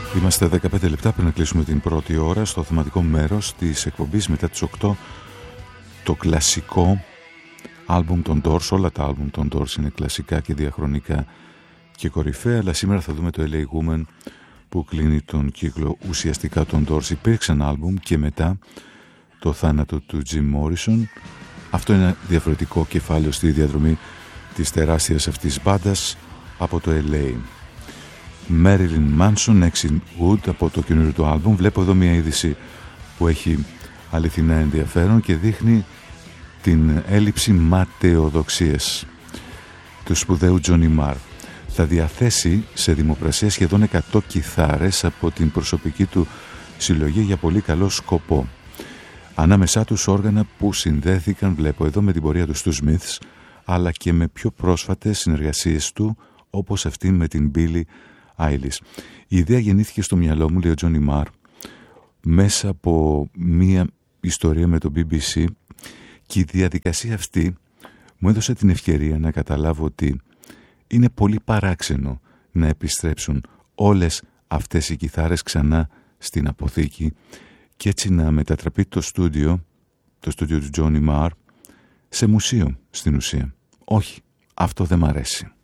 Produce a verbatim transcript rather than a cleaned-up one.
Είμαστε δεκαπέντε λεπτά πριν να κλείσουμε την πρώτη ώρα στο θεματικό μέρος της εκπομπής. Μετά τις οκτώ το κλασικό άλμπουμ των Doors. Όλα τα άλμπουμ των Doors είναι κλασικά και διαχρονικά και κορυφαία, αλλά σήμερα θα δούμε το ελ έι Woman που κλείνει τον κύκλο ουσιαστικά των Doors. Υπήρξαν άλμπουμ και μετά το θάνατο του Jim Morrison. Αυτό είναι ένα διαφορετικό κεφάλαιο στη διαδρομή της τεράστιας αυτής μπάντας από το ελ έι. Marilyn Manson, Exit Wood από το καινούριο του άλμπουμ. Βλέπω εδώ μια είδηση που έχει αληθινά ενδιαφέρον και δείχνει την έλλειψη ματαιοδοξίας του σπουδαίου Johnny Marr. Θα διαθέσει σε δημοπρασία σχεδόν εκατό κιθάρες από την προσωπική του συλλογή για πολύ καλό σκοπό. Ανάμεσά τους όργανα που συνδέθηκαν, βλέπω εδώ, με την πορεία του στους Smiths, αλλά και με πιο πρόσφατες συνεργασίες του, όπως αυτή με την Billie Eilish. Η ιδέα γεννήθηκε στο μυαλό μου, λέει ο Johnny Marr, μέσα από μία ιστορία με το μπι μπι σι, και η διαδικασία αυτή μου έδωσε την ευκαιρία να καταλάβω ότι είναι πολύ παράξενο να επιστρέψουν όλες αυτές οι κιθάρες ξανά στην αποθήκη και έτσι να μετατραπεί το στούντιο, το στούντιο του Johnny Marr, σε μουσείο στην ουσία. Όχι, αυτό δεν μ' αρέσει.